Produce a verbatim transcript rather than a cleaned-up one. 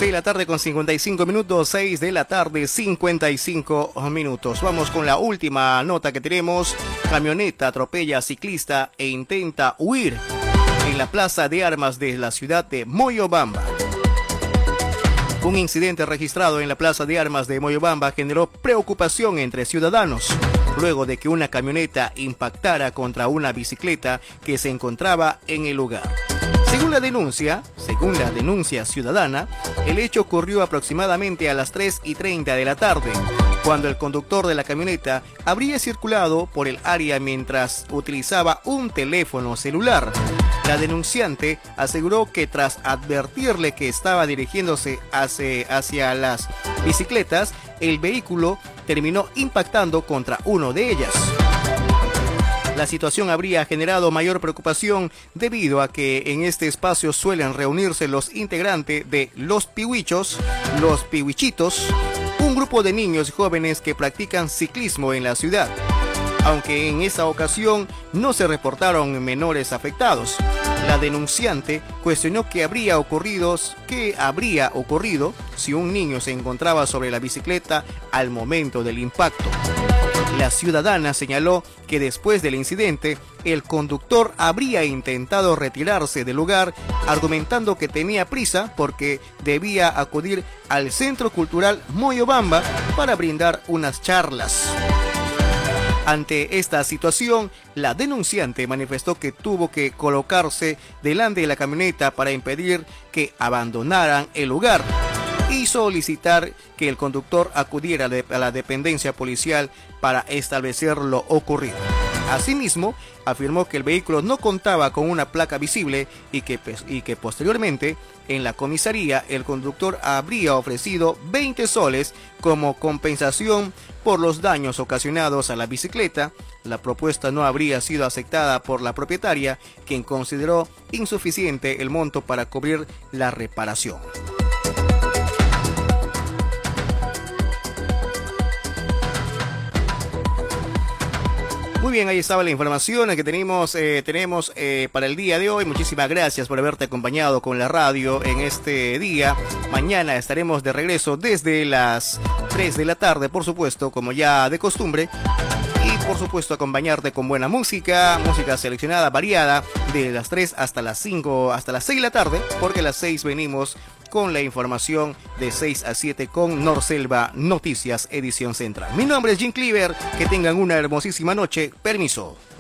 seis de la tarde con cincuenta y cinco minutos, seis de la tarde cincuenta y cinco minutos. Vamos con la última nota que tenemos. Camioneta atropella a ciclista e intenta huir en la plaza de armas de la ciudad de Moyobamba. Un incidente registrado en la plaza de armas de Moyobamba generó preocupación entre ciudadanos, luego de que una camioneta impactara contra una bicicleta que se encontraba en el lugar. Según la denuncia, según la denuncia ciudadana, el hecho ocurrió aproximadamente a las tres y treinta de la tarde, cuando el conductor de la camioneta habría circulado por el área mientras utilizaba un teléfono celular. La denunciante aseguró que tras advertirle que estaba dirigiéndose hacia, hacia las bicicletas, el vehículo terminó impactando contra uno de ellas. La situación habría generado mayor preocupación debido a que en este espacio suelen reunirse los integrantes de Los Pihuichos, Los Pihuichitos, un grupo de niños y jóvenes que practican ciclismo en la ciudad, aunque en esa ocasión no se reportaron menores afectados. La denunciante cuestionó qué habría ocurrido, qué habría ocurrido si un niño se encontraba sobre la bicicleta al momento del impacto. La ciudadana señaló que después del incidente, el conductor habría intentado retirarse del lugar, argumentando que tenía prisa porque debía acudir al Centro Cultural Moyobamba para brindar unas charlas. Ante esta situación, la denunciante manifestó que tuvo que colocarse delante de la camioneta para impedir que abandonaran el lugar y solicitar que el conductor acudiera a la dependencia policial para establecer lo ocurrido. Asimismo, afirmó que el vehículo no contaba con una placa visible y que, y que posteriormente, en la comisaría, el conductor habría ofrecido veinte soles como compensación por los daños ocasionados a la bicicleta. La propuesta no habría sido aceptada por la propietaria, quien consideró insuficiente el monto para cubrir la reparación. Muy bien, ahí estaba la información que tenemos, eh, tenemos eh, para el día de hoy. Muchísimas gracias por haberte acompañado con la radio en este día. Mañana estaremos de regreso desde las tres de la tarde, por supuesto, como ya de costumbre. Y por supuesto acompañarte con buena música, música seleccionada, variada, de las tres hasta las cinco, hasta las seis de la tarde, porque a las seis venimos con la información de seis a siete con Norselva Noticias, edición central. Mi nombre es Jim Cleaver, que tengan una hermosísima noche. Permiso.